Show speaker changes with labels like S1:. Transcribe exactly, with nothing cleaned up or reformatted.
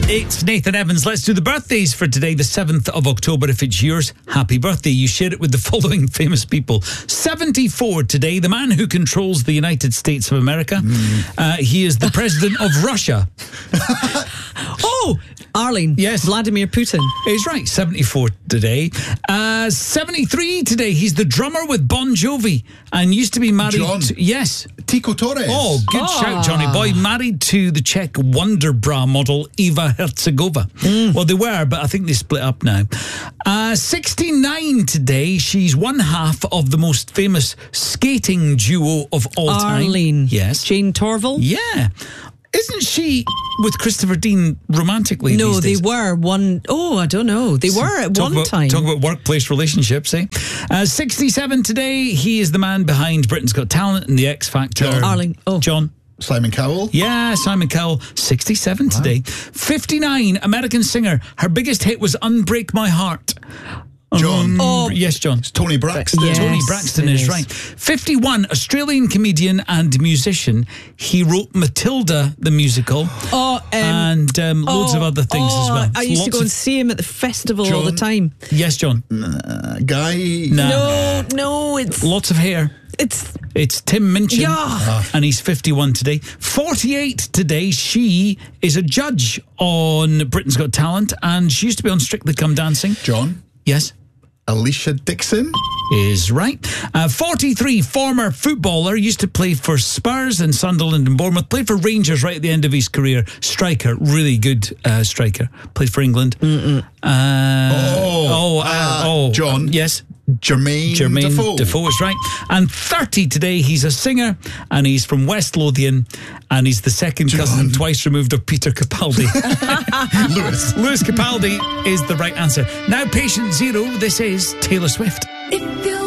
S1: It's Nathan Evans. Let's do the birthdays for today, the seventh of October. If it's yours, happy birthday. You share it with the following famous people. seventy-four today, the man who controls the United States of America. Mm. Uh, he is the president of Russia.
S2: Oh, Arlene.
S1: Yes.
S2: Vladimir Putin.
S1: He's right, seventy-four today. Uh, seventy-three today, he's the drummer with Bon Jovi and used to be married
S3: John.
S1: to... Yes.
S3: Tico Torres.
S1: Oh, good
S2: Ah.
S1: shout, Johnny Boy. Married to the Czech Wonder Bra model Eva Herzegovina. Mm. Well, they were, but I think they split up now. Uh, sixty-nine today. She's one half of the most famous skating duo of all time.
S2: Arlene.
S1: Yes.
S2: Jane Torval.
S1: Yeah. Isn't she with Christopher Dean romantically
S2: No,
S1: these
S2: they
S1: days?
S2: were one oh I don't know. They were at
S1: talk
S2: one
S1: about,
S2: time.
S1: Talk about workplace relationships, eh? Uh, sixty-seven today. He is the man behind Britain's Got Talent and the X Factor.
S3: John.
S2: Arlene. Oh.
S1: John.
S3: Simon Cowell.
S1: Yeah, Simon Cowell, sixty-seven wow. today. fifty-nine, American singer. Her biggest hit was Unbreak My Heart.
S3: John.
S1: Um,
S2: Oh.
S1: Yes, John.
S3: It's Tony Braxton.
S2: Yes,
S1: Tony Braxton is,
S2: is
S1: right. fifty-one, Australian comedian and musician. He wrote Matilda, the musical,
S2: Oh, um,
S1: and um, loads
S2: oh,
S1: of other things
S2: oh,
S1: as well.
S2: I used
S1: Lots
S2: to go
S1: of-
S2: and see him at the festival all the
S3: John.
S2: time.
S1: Yes, John.
S3: Uh, Guy.
S1: Nah.
S2: No, no, it's
S1: Lots of hair.
S2: it's
S1: It's Tim Minchin,
S2: Yeah.
S1: and he's fifty-one today. forty-eight today, she is a judge on Britain's Got Talent, and she used to be on Strictly Come Dancing.
S3: John.
S1: Yes.
S3: Alicia Dixon.
S1: Is right. Uh, forty-three, former footballer, used to play for Spurs and Sunderland and Bournemouth, played for Rangers right at the end of his career. Striker, really good uh, striker. Played for England. Uh,
S3: Oh,
S1: oh, uh,
S3: uh,
S1: oh,
S3: John.
S1: uh, yes.
S3: Jermaine,
S1: Jermaine
S3: Defoe.
S1: Defoe is right. And thirty today, he's a singer and he's from West Lothian and he's the second
S3: John.
S1: cousin twice removed of Peter Capaldi.
S3: Lewis.
S1: Lewis Capaldi is the right answer. Now, patient zero, this is Taylor Swift.
S4: If you